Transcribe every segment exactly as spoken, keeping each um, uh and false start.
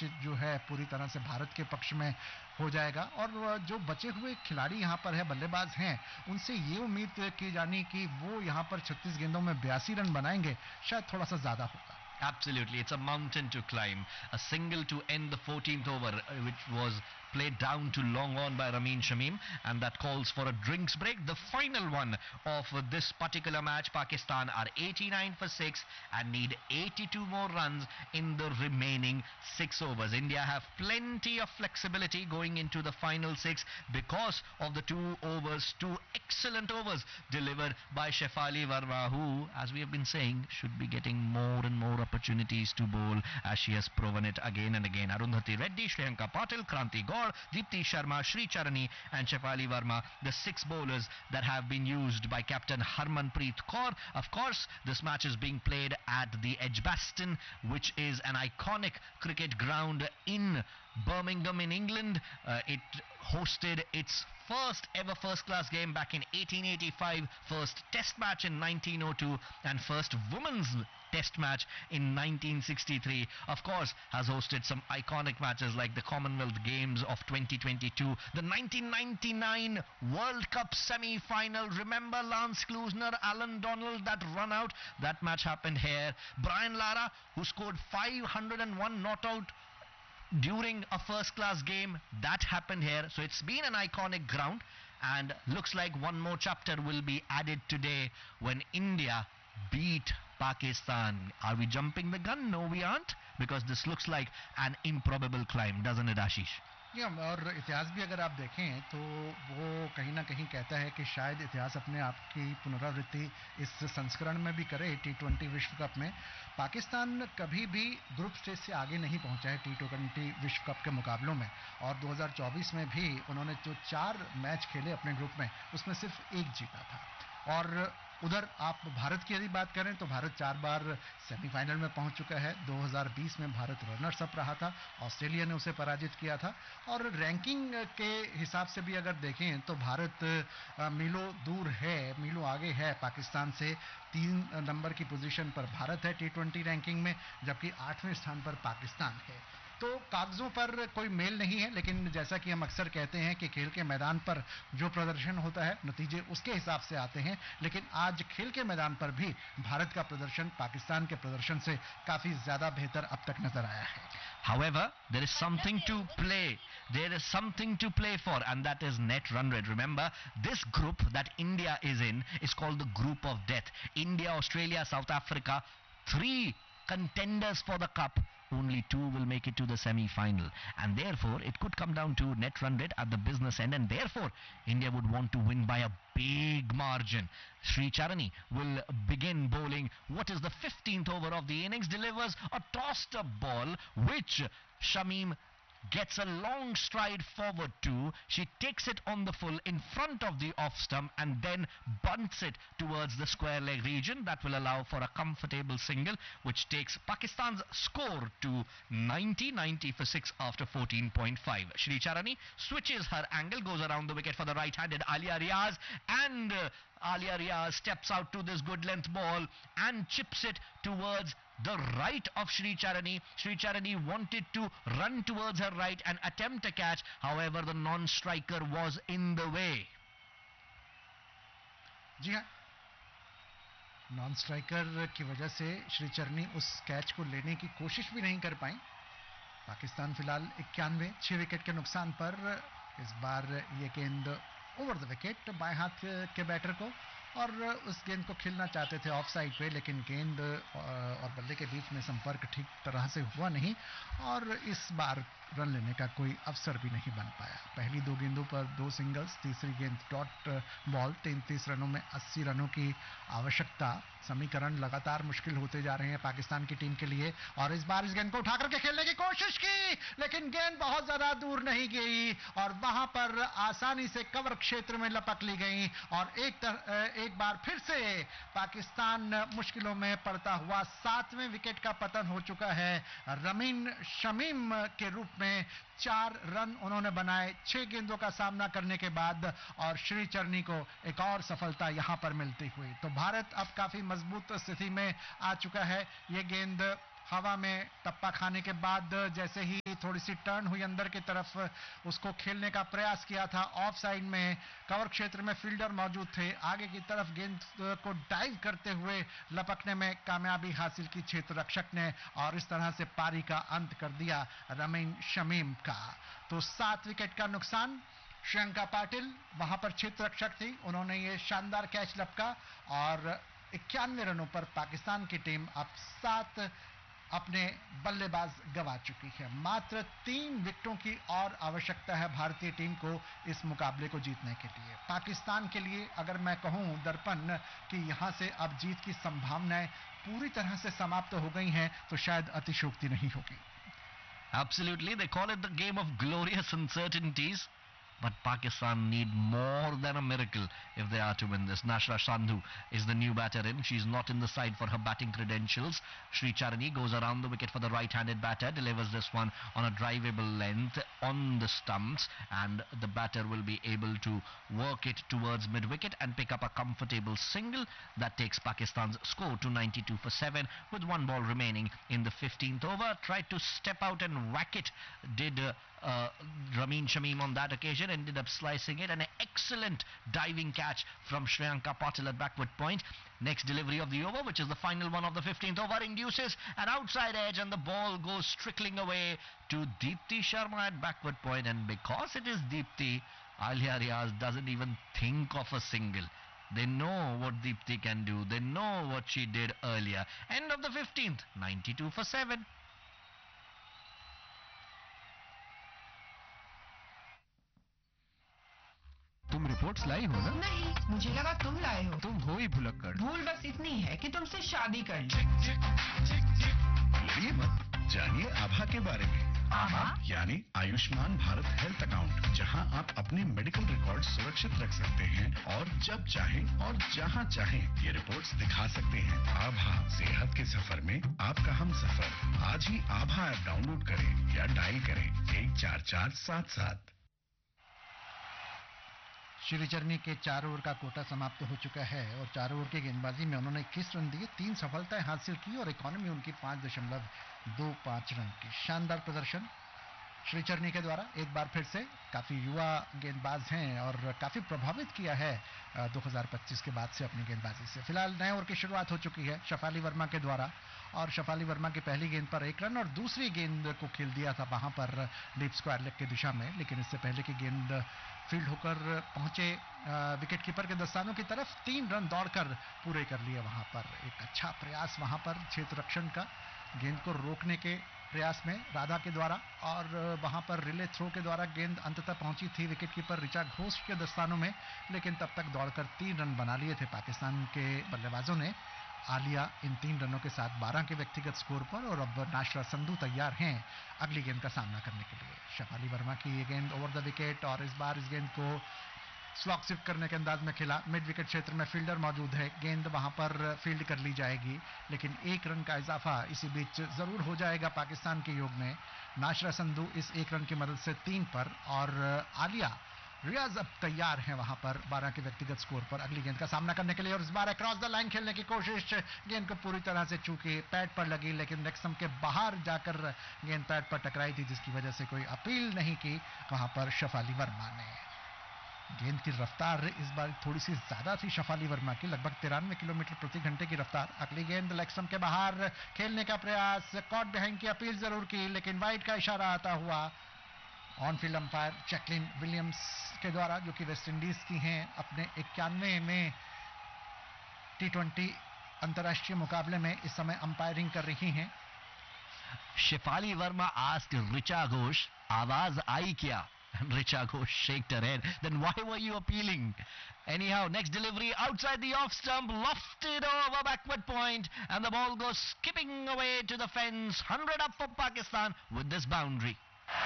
Match जो है पूरी तरह से भारत के पक्ष में हो जाएगा। और जो बचे हुए खिलाड़ी यहाँ पर है, बल्लेबाज हैं, उनसे ये उम्मीद की जानी कि वो यहाँ पर छत्तीस गेंदों में बयासी रन बनाएंगे, शायद थोड़ा सा ज़्यादा होगा। Absolutely, it's a mountain to climb. A single to end the fourteenth over, which was played down to long on by Ramin Shamim, and that calls for a drinks break. The final one of this particular match. Pakistan are eighty-nine for six and need eighty-two more runs in the remaining six overs. India have plenty of flexibility going into the final six because of the two overs, two excellent overs delivered by Shefali Verma, who, as we have been saying, should be getting more and more opportunities to bowl, as she has proven it again and again. Arundhati Reddy, Shriyanka Patil, Kranti Gaur, Deepti Sharma, Sri Charani and Shefali Verma, the six bowlers that have been used by Captain Harmanpreet Kaur. Of course, this match is being played at the Edgbaston, which is an iconic cricket ground in Birmingham in England. Uh, it hosted its first ever first class game back in eighteen eighty-five, first test match in nineteen oh two and first women's test match in nineteen sixty-three. Of course, has hosted some iconic matches like the Commonwealth Games of twenty twenty-two, the nineteen ninety-nine World Cup semi-final. Remember Lance Klusner, Alan Donald, that run out? That match happened here. Brian Lara, who scored five hundred one not out during a first class game, that happened here. So it's been an iconic ground, and looks like one more chapter will be added today when India beat Pakistan. Are we jumping the gun? No, we aren't, because this looks like an improbable climb, doesn't it, Ashish? या और इतिहास भी अगर आप देखें तो वो कहीं ना कहीं कहता है कि शायद इतिहास अपने आप की पुनरावृत्ति इस संस्करण में भी करे। टी ट्वेंटी विश्व कप में पाकिस्तान कभी भी ग्रुप स्टेज से आगे नहीं पहुंचा है टी ट्वेंटी विश्व कप के मुकाबलों में, और दो हज़ार चौबीस में भी उन्होंने जो चार मैच खेले अपने ग्रुप में, उसमें सिर्फ एक जीता था। और उधर आप भारत की यदि बात करें तो भारत चार बार सेमीफाइनल में पहुंच चुका है। दो हज़ार बीस में भारत रनर्स अप रहा था, ऑस्ट्रेलिया ने उसे पराजित किया था। और रैंकिंग के हिसाब से भी अगर देखें तो भारत मीलों दूर है, मीलों आगे है पाकिस्तान से। तीन नंबर की पोजीशन पर भारत है टी ट्वेंटी रैंकिंग में, जबकि आठवें स्थान पर पाकिस्तान है। तो कागजों पर कोई मेल नहीं है, लेकिन जैसा कि हम अक्सर कहते हैं कि खेल के मैदान पर जो प्रदर्शन होता है नतीजे उसके हिसाब से आते हैं, लेकिन आज खेल के मैदान पर भी भारत का प्रदर्शन पाकिस्तान के प्रदर्शन से काफी ज्यादा बेहतर अब तक नजर आया है। However, there is something to play. There is something to play for, and that is net run rate. Remember, this group that India is in is called the group of death. India, Australia, South Africa, three contenders for the cup. Only two will make it to the semi-final, and therefore it could come down to net run rate at the business end, and therefore India would want to win by a big margin. Sri Charani will begin bowling. What is the fifteenth over of the innings? Delivers a tossed up ball which Shamim gets a long stride forward to. She takes it on the full in front of the off stump and then bunts it towards the square leg region. That will allow for a comfortable single, which takes Pakistan's score to ninety, ninety for six after fourteen point five. Sri Charani switches her angle, goes around the wicket for the right-handed Alia Riaz, and uh, Alia Riaz steps out to this good length ball and chips it towards the right of Sri Charani. Sri Charani wanted to run towards her right and attempt a catch. However, the non-striker was in the way. जी हाँ, non striker की वजह से श्री चरनी उस catch को लेने की कोशिश भी नहीं कर पाई। पाकिस्तान फिलहाल इक्यानवे छह विकेट के नुकसान पर इस बार ये गेंद ओवर द विकेट बाएं हाथ के बैटर को, और उस गेंद को खेलना चाहते थे ऑफ साइड पे, लेकिन गेंद और बल्ले के बीच में संपर्क ठीक तरह से हुआ नहीं और इस बार रन लेने का कोई अवसर भी नहीं बन पाया। पहली दो गेंदों पर दो सिंगल्स, तीसरी गेंद डॉट बॉल। तैंतीस रनों में अस्सी रनों की आवश्यकता। समीकरण लगातार मुश्किल होते जा रहे हैं पाकिस्तान की टीम के लिए, और इस बार इस गेंद को उठा करके खेलने की कोशिश की, लेकिन गेंद बहुत ज्यादा दूर नहीं गई और वहां पर आसानी से कवर क्षेत्र में लपक ली गई, और एक तर, एक बार फिर से पाकिस्तान मुश्किलों में पड़ता हुआ सातवें विकेट का पतन हो चुका है। रमीन शमीम के रूप में चार रन उन्होंने बनाए छह गेंदों का सामना करने के बाद, और श्री चरनी को एक और सफलता यहां पर मिलती हुई। तो भारत अब काफी मजबूत स्थिति में आ चुका है। यह गेंद हवा में टप्पा खाने के बाद जैसे ही थोड़ी सी टर्न हुई अंदर की तरफ, उसको खेलने का प्रयास किया था। ऑफ साइड में कवर क्षेत्र में फील्डर मौजूद थे, आगे की तरफ गेंद को डाइव करते हुए लपकने में कामयाबी हासिल की क्षेत्र रक्षक ने, और इस तरह से पारी का अंत कर दिया रमीन शमीम का। तो सात विकेट का नुकसान। श्रियंका पाटिल वहां पर क्षेत्र रक्षक थी, उन्होंने ये शानदार कैच लपका और इक्यानवे रनों पर पाकिस्तान की टीम अब सात अपने बल्लेबाज गंवा चुकी है। मात्र तीन विकेटों की और आवश्यकता है भारतीय टीम को इस मुकाबले को जीतने के लिए। पाकिस्तान के लिए अगर मैं कहूं दर्पण कि यहां से अब जीत की संभावनाएं पूरी तरह से समाप्त हो गई हैं, तो शायद अतिशयोक्ति नहीं होगी। Absolutely, they call it the game of glorious uncertainties. But Pakistan need more than a miracle if they are to win this. Nashra Sandhu is the new batter in. She's not in the side for her batting credentials. Sri Charani goes around the wicket for the right-handed batter, delivers this one on a drivable length on the stumps, and the batter will be able to work it towards mid-wicket and pick up a comfortable single that takes Pakistan's score to ninety-two for seven with one ball remaining in the fifteenth over. Tried to step out and whack it, did uh, uh, Ramin Shamim on that occasion, ended up slicing it, and an excellent diving catch from Shriyanka Patil at backward point. Next delivery of the over, which is the final one of the fifteenth over, induces an outside edge, and the ball goes trickling away to Deepti Sharma at backward point. And because it is Deepti, Alia Riaz doesn't even think of a single. They know what Deepti can do. They know what she did earlier. End of the fifteenth, ninety-two for seven. तुम reports लाई हो ना? नहीं, मुझे लगा तुम लाए हो। तुम हो ही भुलक्कड़। भूल बस इतनी है कि तुमसे शादी कर ली। लड़िए मत, जानिए आभा के बारे में। आभा यानी आयुष्मान भारत हेल्थ अकाउंट, जहां आप अपने मेडिकल रिकॉर्ड सुरक्षित रख सकते हैं और जब चाहें और जहां चाहें ये रिपोर्ट्स दिखा सकते हैं। आभा, सेहत के सफर में आपका हम सफर। आज ही आभा ऐप डाउनलोड करें या डायल करें एक चार चार सात सात। श्री चरनी के चार ओवर का कोटा समाप्त हो चुका है और चार ओवर की गेंदबाजी में उन्होंने इक्कीस रन दिए, तीन सफलताएं हासिल की और इकॉनमी उनकी पाँच दशमलव दो पाँच रन की। शानदार प्रदर्शन श्री चरनी के द्वारा। एक बार फिर से काफ़ी युवा गेंदबाज हैं और काफ़ी प्रभावित किया है दो हज़ार पच्चीस के बाद से अपनी गेंदबाजी से। फिलहाल नए ओवर की शुरुआत हो चुकी है शफाली वर्मा के द्वारा, और शफाली वर्मा की पहली गेंद पर एक रन और दूसरी गेंद को खेल दिया था वहां पर डीप स्क्वायर लेग की दिशा में, लेकिन इससे पहले की गेंद फील्ड होकर पहुंचे विकेट कीपर के दस्तानों की तरफ, तीन रन दौड़कर पूरे कर लिए वहां पर। एक अच्छा प्रयास वहां पर क्षेत्र रक्षण का, गेंद को रोकने के प्रयास में राधा के द्वारा, और वहां पर रिले थ्रो के द्वारा गेंद अंततः पहुंची थी विकेट कीपर ऋचा घोष के दस्तानों में, लेकिन तब तक दौड़कर तीन रन बना लिए थे पाकिस्तान के बल्लेबाजों ने। आलिया इन तीन रनों के साथ बारह के व्यक्तिगत स्कोर पर, और अब नाशरा संधू तैयार हैं अगली गेंद का सामना करने के लिए। शफाली वर्मा की ये गेंद ओवर द विकेट, और इस बार इस गेंद को स्लॉग शिफ्ट करने के अंदाज में खेला। मिड विकेट क्षेत्र में फील्डर मौजूद है, गेंद वहां पर फील्ड कर ली जाएगी, लेकिन एक रन का इजाफा इसी बीच जरूर हो जाएगा पाकिस्तान के योग में। नाशरा संधू इस एक रन की मदद से तीन पर, और आलिया रियाज अब तैयार हैं वहां पर बारह के व्यक्तिगत स्कोर पर अगली गेंद का सामना करने के लिए। और इस बार क्रॉस द लाइन खेलने की कोशिश, गेंद को पूरी तरह से चूके पैड पर लगी, लेकिन लेग के बाहर जाकर गेंद पैड पर टकराई थी, जिसकी वजह से कोई अपील नहीं की वहां पर शफाली वर्मा ने। गेंद की रफ्तार इस बार थोड़ी सी ज्यादा थी शफाली वर्मा की, लगभग तिरानवे किलोमीटर प्रति घंटे की रफ्तार। अगली गेंद लेग स्टंप के बाहर खेलने का प्रयास, कॉट बिहाइंड की अपील जरूर की, लेकिन वाइड का इशारा आता हुआ on field umpire Jacqueline Williams के द्वारा, जो कि वेस्ट इंडीज की हैं, अपने इक्यानवे में टी ट्वेंटी अंतर्राष्ट्रीय मुकाबले में इस समय अंपायरिंग कर रही हैं। Shefali Verma asked Richa Ghosh, आवाज आई क्या? And Richa Ghosh shaked her head. Then why were you appealing? Anyhow, next delivery outside the off stump, lofted over backward point, and the ball goes skipping away to the fence. one hundred up for Pakistan with this boundary.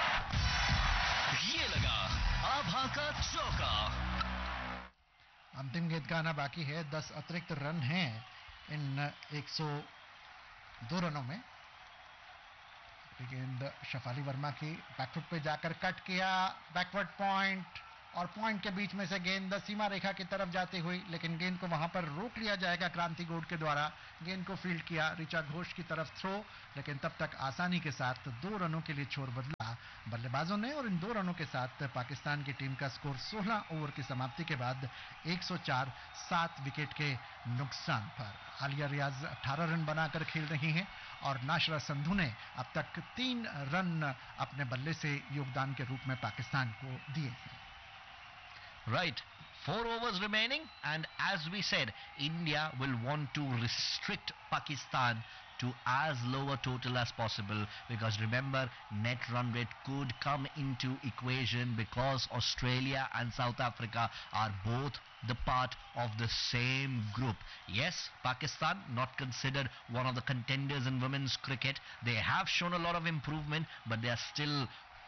ये लगा आभा का चौका। अंतिम गेंद का आना बाकी है, दस अतिरिक्त रन हैं इन एक सौ दो रनों में। गेंद शफाली वर्मा की बैकफुट पे जाकर कट किया, बैकवर्ड पॉइंट, और पॉइंट के बीच में से गेंद सीमा रेखा की तरफ जाती हुई, लेकिन गेंद को वहां पर रोक लिया जाएगा क्रांति गौड़ के द्वारा। गेंद को फील्ड किया ऋचा घोष की तरफ थ्रो, लेकिन तब तक आसानी के साथ दो रनों के लिए छोर बदला बल्लेबाजों ने, और इन दो रनों के साथ पाकिस्तान की टीम का स्कोर सोलह ओवर की समाप्ति के बाद एक सौ चार, सात विकेट के नुकसान पर। आलिया रियाज अठारह रन बनाकर खेल रही हैं और नाशरा संधू ने अब तक तीन रन अपने बल्ले से योगदान के रूप में पाकिस्तान को दिए हैं। Right. Four overs remaining, and as we said, India will want to restrict Pakistan to as low a total as possible, because remember, net run rate could come into equation because Australia and South Africa are both the part of the same group. Yes, Pakistan not considered one of the contenders in women's cricket. They have shown a lot of improvement, but they are still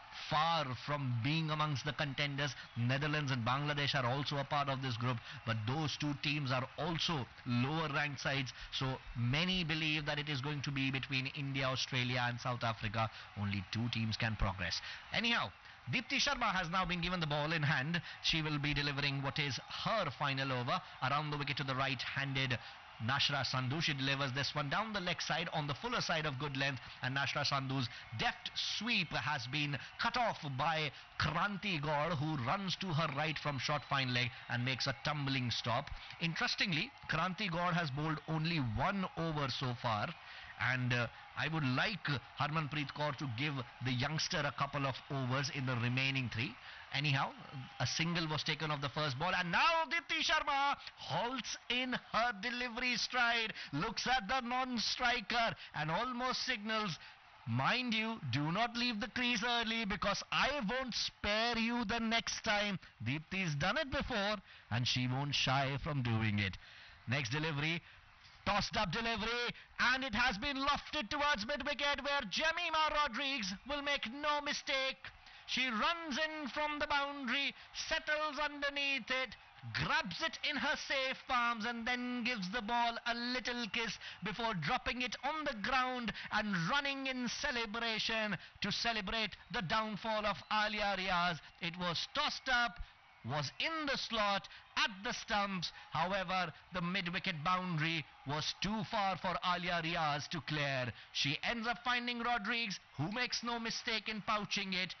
far from being amongst the contenders. Netherlands and Bangladesh are also a part of this group, but those two teams are also lower ranked sides, so many believe that it is going to be between India, Australia and South Africa. Only two teams can progress. Anyhow, Deepti Sharma has now been given the ball in hand. She will be delivering what is her final over around the wicket to the right-handed Nashra Sandhu. She delivers this one down the leg side on the fuller side of good length, and Nashra Sandhu's deft sweep has been cut off by Kranti Gaur, who runs to her right from short fine leg and makes a tumbling stop. Interestingly, Kranti Gaur has bowled only one over so far, and uh, I would like Harmanpreet Kaur to give the youngster a couple of overs in the remaining three. Anyhow, a single was taken off the first ball, and now Deepti Sharma halts in her delivery stride, looks at the non-striker and almost signals, mind you, do not leave the crease early because I won't spare you the next time. Deepti's done it before and she won't shy from doing it. Next delivery, tossed up delivery, and it has been lofted towards mid-wicket where Jemima Rodrigues will make no mistake. She runs in from the boundary, settles underneath it, grabs it in her safe palms and then gives the ball a little kiss before dropping it on the ground and running in celebration to celebrate the downfall of Alia Riaz. It was tossed up, was in the slot at the stumps. However, the mid-wicket boundary was too far for Alia Riaz to clear. She ends up finding Rodrigues, who makes no mistake in pouching it.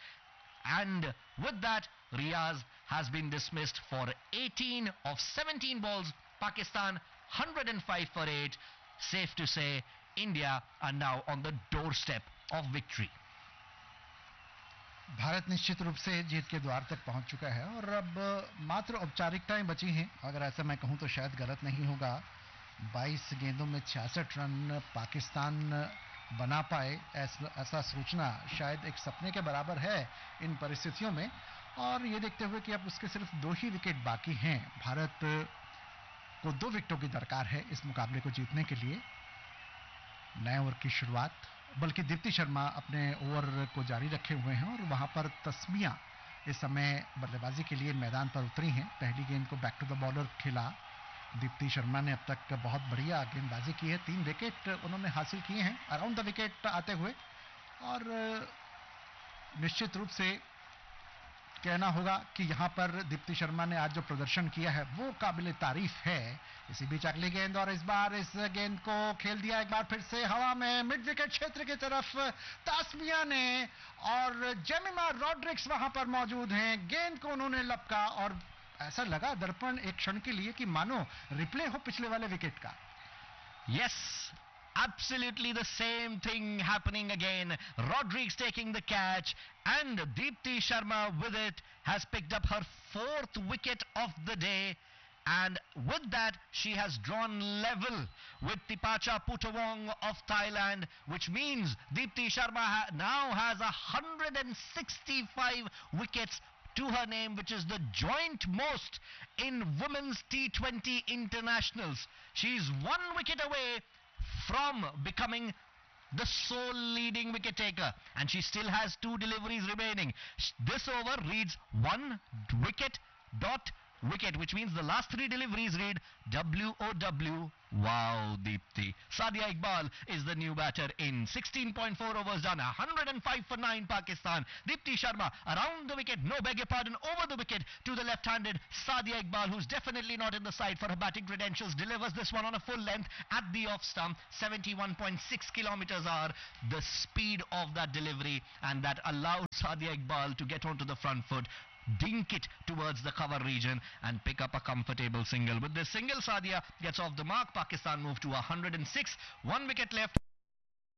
And with that, Riaz has been dismissed for eighteen of seventeen balls. Pakistan one hundred five for eight. Safe to say, India are now on the doorstep of victory. Bharat निश्चित रूप से जीत के द्वार तक पहुंच चुका है और अब मात्र औपचारिकताएं बची हैं। अगर ऐसा मैं कहूं तो शायद गलत नहीं होगा। बाईस गेंदों में छियासठ रन पाकिस्तान बना पाए, ऐसा सोचना शायद एक सपने के बराबर है इन परिस्थितियों में। और ये देखते हुए कि अब उसके सिर्फ दो ही विकेट बाकी हैं, भारत को दो विकेटों की दरकार है इस मुकाबले को जीतने के लिए। नए ओवर की शुरुआत, बल्कि दीप्ति शर्मा अपने ओवर को जारी रखे हुए हैं और वहां पर तस्मिया इस समय बल्लेबाजी के लिए मैदान पर उतरी हैं। पहली गेंद को बैक टू द बॉलर खेला दीप्ति शर्मा ने। अब तक बहुत बढ़िया गेंदबाजी की है, तीन विकेट उन्होंने हासिल किए हैं अराउंड द विकेट आते हुए। और निश्चित रूप से कहना होगा कि यहां पर दीप्ति शर्मा ने आज जो प्रदर्शन किया है वो काबिले तारीफ है। इसी बीच अगली गेंद, और इस बार इस गेंद को खेल दिया एक बार फिर से हवा में मिड विकेट क्षेत्र की तरफ तास्मिया ने, और जेमिमा रॉड्रिक्स वहां पर मौजूद हैं। गेंद को उन्होंने लपका और ऐसा लगा दर्पण एक क्षण के लिए कि मानो रिप्ले हो पिछले वाले विकेट का। Yes, absolutely the same thing happening again. Rodrigues taking the catch, and Deepti Sharma with it has picked up her fourth wicket of the day. And with that, she has drawn level with Tipacha Putawong of Thailand, which means Deepti Sharma ha- now has one hundred sixty-five wickets to her name, which is the joint most in women's T twenty internationals. She's one wicket away from becoming the sole leading wicket taker, and she still has two deliveries remaining. This over reads one wicket dot wicket, which means the last three deliveries read W O W Wow, Deepthi. Sadia Iqbal is the new batter in. sixteen point four overs done. one hundred five for nine Pakistan. Deepthi Sharma around the wicket. No, beg your pardon, over the wicket to the left-handed Sadia Iqbal, who's definitely not in the side for her batting credentials. Delivers this one on a full length at the off stump. seventy-one point six kilometers hour. The speed of that delivery, and that allowed Sadia Iqbal to get onto the front foot, dink it towards the cover region and pick up a comfortable single. With this single, Sadia gets off the mark. Pakistan move to one hundred six. One wicket left.